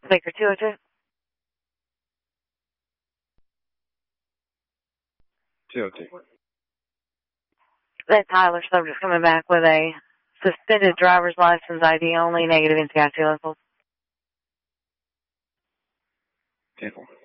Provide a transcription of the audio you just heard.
Baker 202. 202. That Tyler subject coming back with a suspended driver's license, ID only, negative NCIC locals. 10-4.